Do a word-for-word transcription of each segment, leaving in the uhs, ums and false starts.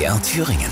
D R Thüringen.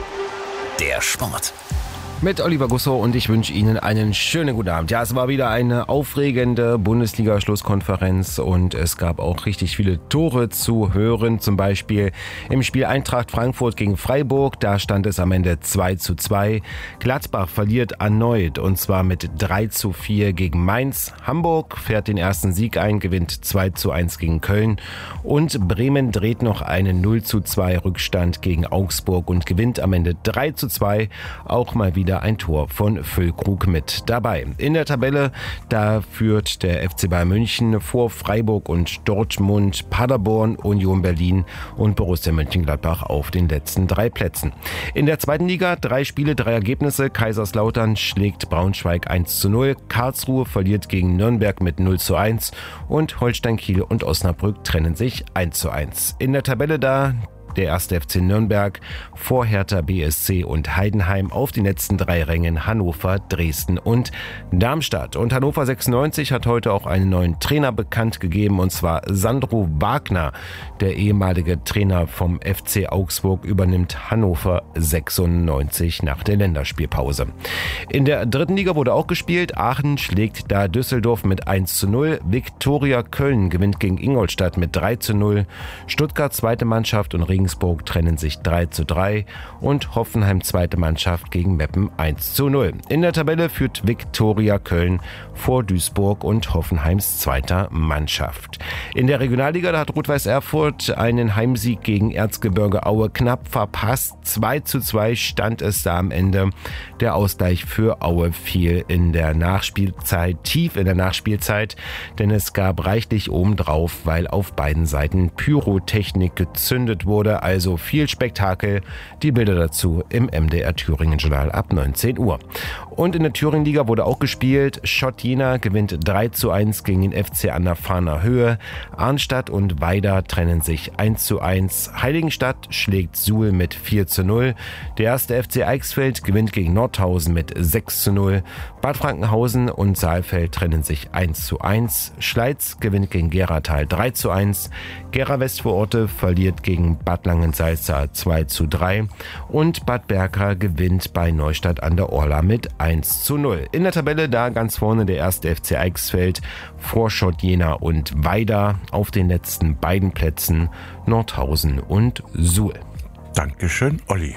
Der Sport. Mit Oliver Gusso und ich wünsche Ihnen einen schönen guten Abend. Ja, es war wieder eine aufregende Bundesliga-Schlusskonferenz und es gab auch richtig viele Tore zu hören. Zum Beispiel im Spiel Eintracht Frankfurt gegen Freiburg, da stand es am Ende zwei zu zwei. Gladbach verliert erneut und zwar mit drei zu vier gegen Mainz. Hamburg fährt den ersten Sieg ein, gewinnt zwei zu eins gegen Köln. Und Bremen dreht noch einen null zu zwei Rückstand gegen Augsburg und gewinnt am Ende drei zu zwei. Auch mal wieder ein Tor von Füllkrug mit dabei. In der Tabelle, da führt der F C Bayern München vor Freiburg und Dortmund, Paderborn, Union Berlin und Borussia Mönchengladbach auf den letzten drei Plätzen. In der zweiten Liga drei Spiele, drei Ergebnisse. Kaiserslautern schlägt Braunschweig eins zu null, Karlsruhe verliert gegen Nürnberg mit null zu eins und Holstein Kiel und Osnabrück trennen sich eins zu eins. In der Tabelle da der erste F C Nürnberg vor Hertha B S C und Heidenheim, auf den letzten drei Rängen Hannover, Dresden und Darmstadt. Und Hannover sechsundneunzig hat heute auch einen neuen Trainer bekannt gegeben, und zwar Sandro Wagner. Der ehemalige Trainer vom F C Augsburg übernimmt Hannover sechsundneunzig nach der Länderspielpause. In der dritten Liga wurde auch gespielt. Aachen schlägt da Düsseldorf mit eins zu null. Viktoria Köln gewinnt gegen Ingolstadt mit drei zu null. Stuttgart zweite Mannschaft und Regensburg trennen sich drei zu drei und Hoffenheim zweite Mannschaft gegen Meppen eins zu null. In der Tabelle führt Viktoria Köln vor Duisburg und Hoffenheims zweiter Mannschaft. In der Regionalliga, da hat Rot-Weiß Erfurt einen Heimsieg gegen Erzgebirge Aue knapp verpasst. zwei zu zwei stand es da am Ende. Der Ausgleich für Aue fiel in der Nachspielzeit, tief in der Nachspielzeit, denn es gab reichlich obendrauf, weil auf beiden Seiten Pyrotechnik gezündet wurde. Also viel Spektakel. Die Bilder dazu im M D R Thüringen Journal ab neunzehn Uhr. Und in der Thüringen-Liga wurde auch gespielt. Schott Jena gewinnt drei zu eins gegen den F C an der Fahner Höhe. Arnstadt und Weida trennen sich eins zu eins. Heiligenstadt schlägt Suhl mit vier zu null. Der erste F C Eichsfeld gewinnt gegen Nordhausen mit sechs zu null. Bad Frankenhausen und Saalfeld trennen sich eins zu eins. Schleiz gewinnt gegen Geratal drei zu eins. Gera Westvororte verliert gegen Bad Langensalza zwei zu drei und Bad Berka gewinnt bei Neustadt an der Orla mit eins zu null. In der Tabelle da ganz vorne der erste F C Eichsfeld vor Schott Jena und Weida, auf den letzten beiden Plätzen Nordhausen und Suhl. Dankeschön, Olli.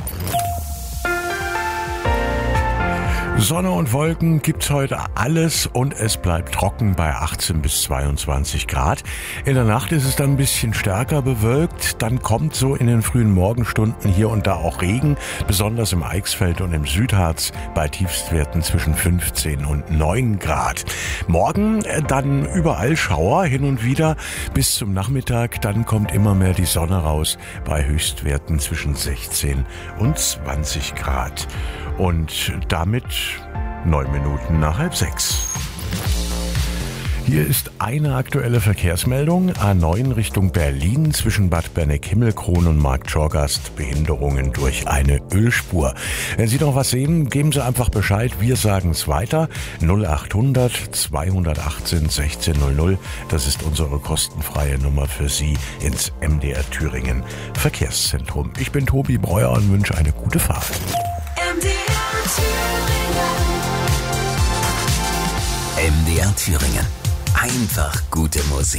Sonne und Wolken gibt's heute alles und es bleibt trocken bei achtzehn bis zweiundzwanzig Grad. In der Nacht ist es dann ein bisschen stärker bewölkt. Dann kommt so in den frühen Morgenstunden hier und da auch Regen, besonders im Eichsfeld und im Südharz bei Tiefstwerten zwischen fünfzehn und neun Grad. Morgen dann überall Schauer hin und wieder bis zum Nachmittag. Dann kommt immer mehr die Sonne raus bei Höchstwerten zwischen sechzehn und zwanzig Grad. Und damit neun Minuten nach halb sechs. Hier ist eine aktuelle Verkehrsmeldung. A neun Richtung Berlin zwischen Bad Berneck-Himmelkron und Marktschorgast. Behinderungen durch eine Ölspur. Wenn Sie noch was sehen, geben Sie einfach Bescheid. Wir sagen es weiter. null achthundert zweihundertachtzehn sechzehn null null. Das ist unsere kostenfreie Nummer für Sie ins M D R Thüringen Verkehrszentrum. Ich bin Tobi Breuer und wünsche eine gute Fahrt. M D R Thüringen. Einfach gute Musik.